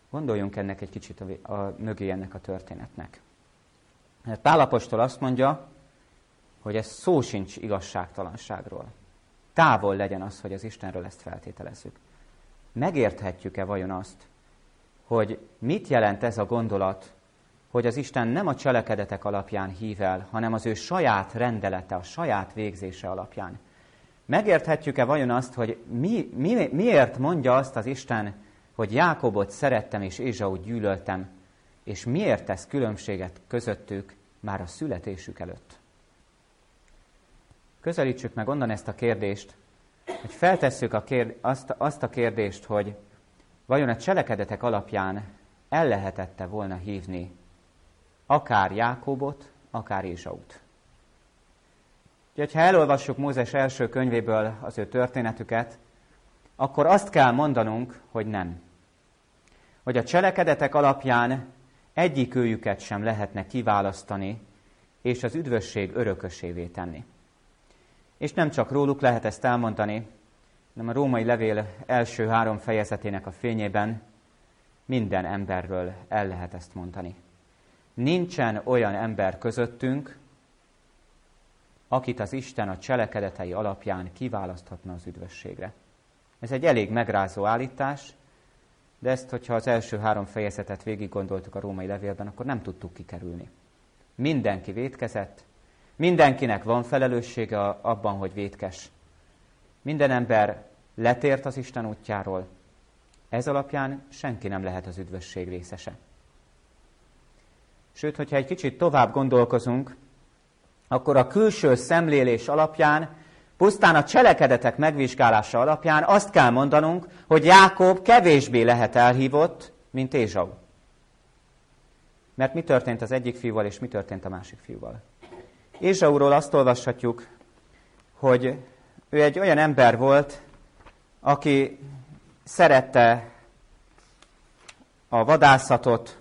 Gondoljunk ennek egy kicsit a mögé ennek a történetnek. Pál apostol azt mondja, hogy ez szó sincs igazságtalanságról. Távol legyen az, hogy az Istenről ezt feltételezzük. Megérthetjük-e vajon azt, hogy mit jelent ez a gondolat, hogy az Isten nem a cselekedetek alapján hív el, hanem az ő saját rendelete, a saját végzése alapján. Megérthetjük-e vajon azt, hogy miért mondja azt az Isten, hogy Jákobot szerettem és Ézsaut gyűlöltem, és miért tesz különbséget közöttük már a születésük előtt? Közelítsük meg onnan ezt a kérdést, hogy feltesszük azt a kérdést, hogy vajon a cselekedetek alapján el lehetette volna hívni akár Jákobot, akár Ézsaut. Úgyhogy, ha elolvassuk Mózes első könyvéből az ő történetüket, akkor azt kell mondanunk, hogy nem. Hogy a cselekedetek alapján egyikőjüket sem lehetne kiválasztani, és az üdvösség örökösévé tenni. És nem csak róluk lehet ezt elmondani, hanem a római levél első 3 fejezetének a fényében minden emberről el lehet ezt mondani. Nincsen olyan ember közöttünk, akit az Isten a cselekedetei alapján kiválaszthatna az üdvösségre. Ez egy elég megrázó állítás, de ezt, hogyha az első 3 fejezetet végig gondoltuk a római levélben, akkor nem tudtuk kikerülni. Mindenki vétkezett, mindenkinek van felelőssége abban, hogy vétkes. Minden ember letért az Isten útjáról, ez alapján senki nem lehet az üdvösség részese. Sőt, hogyha egy kicsit tovább gondolkozunk, akkor a külső szemlélés alapján, pusztán a cselekedetek megvizsgálása alapján azt kell mondanunk, hogy Jákob kevésbé lehet elhívott, mint Ézsau. Mert mi történt az egyik fiúval, és mi történt a másik fiúval? Ézsauról azt olvashatjuk, hogy ő egy olyan ember volt, aki szerette a vadászatot,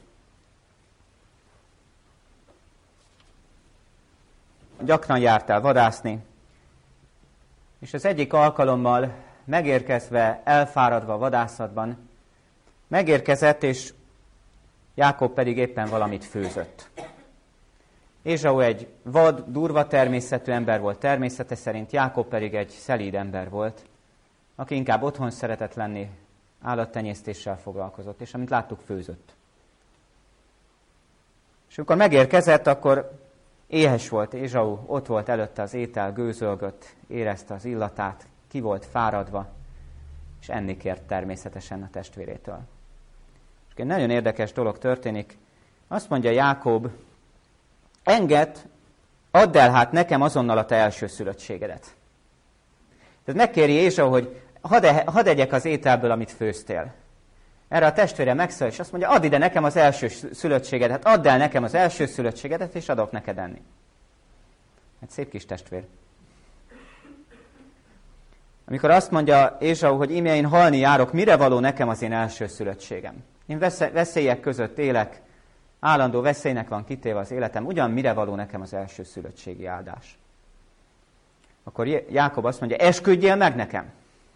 gyakran járt el vadászni, és az egyik alkalommal megérkezve, elfáradva a vadászatban, megérkezett, és Jákob pedig éppen valamit főzött. Ézsau egy vad, durva természetű ember volt természete szerint, Jákob pedig egy szelíd ember volt, aki inkább otthon szeretett lenni, állattenyésztéssel foglalkozott, és amit láttuk, főzött. És amikor megérkezett, akkor éhes volt Ézsau, ott volt előtte az étel, gőzölgött, érezte az illatát, ki volt fáradva, és enni kért természetesen a testvérétől. És egy nagyon érdekes dolog történik. Azt mondja Jákob, add el hát nekem azonnal a te elsőszülöttségedet. Tehát megkéri Ézsau, hogy hadd egyek az ételből, amit főztél. Erre a testvére megszól, és azt mondja, add ide nekem az elsőszülöttségedet, add el nekem az elsőszülöttségedet, és adok neked enni. Hát szép kis testvér. Amikor azt mondja Ézsau, hogy íme én halni járok, mire való nekem az én elsőszülöttségem? Én veszélyek között élek, állandó veszélynek van kitéve az életem, ugyan mire való nekem az elsőszülöttségi áldás? Akkor Jákob azt mondja, esküdjél meg nekem!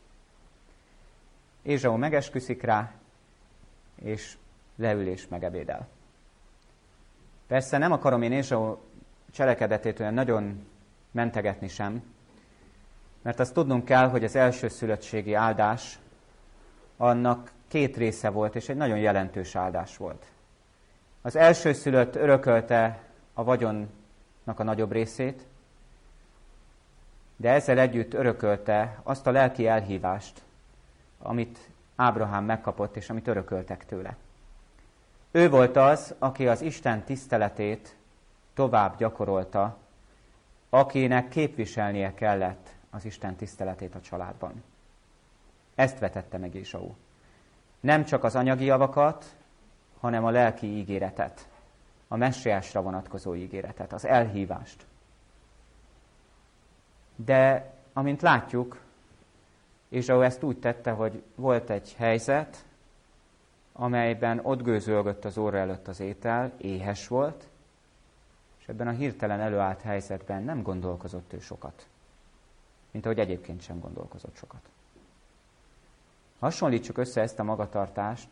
Ézsau megesküszik rá, és leül és megebédel. Persze nem akarom én Ézsau cselekedetét olyan nagyon mentegetni sem, mert azt tudnunk kell, hogy az elsőszülöttségi áldás annak 2 része volt, és egy nagyon jelentős áldás volt. Az elsőszülött örökölte a vagyonnak a nagyobb részét, de ezzel együtt örökölte azt a lelki elhívást, amit Ábrahám megkapott, és amit örököltek tőle. Ő volt az, aki az Isten tiszteletét tovább gyakorolta, akinek képviselnie kellett az Isten tiszteletét a családban. Ezt vetette meg Ézsau. Nem csak az anyagi javakat, hanem a lelki ígéretet, a messiásra vonatkozó ígéretet, az elhívást. De, amint látjuk, Ézsau ezt úgy tette, hogy volt egy helyzet, amelyben ott gőzölgött az óra előtt az étel, éhes volt, és ebben a hirtelen előállt helyzetben nem gondolkozott ő sokat, mint ahogy egyébként sem gondolkozott sokat. Hasonlítsuk össze ezt a magatartást